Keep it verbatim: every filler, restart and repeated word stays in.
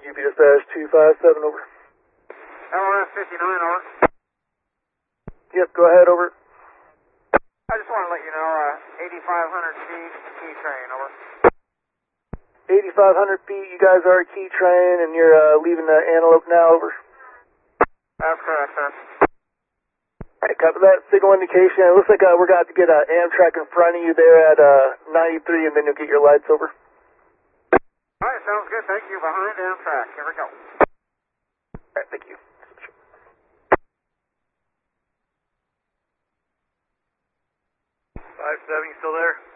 U P S dash two five seven, over. L R S fifty-nine, over. Yep, go ahead, over. I just want to let you know, uh, eighty-five hundred feet, key train, over. eighty-five hundred feet, you guys are a key train, and you're uh, leaving the Antelope now, over. That's correct, sir. Alright, copy that. Signal indication. It looks like uh, we're going to have to get uh, Amtrak in front of you there at uh, ninety-three, and then you'll get your lights, over. Alright, sounds good. Thank you. Behind Amtrak. Here we go. Alright, thank you. five seven, you still there?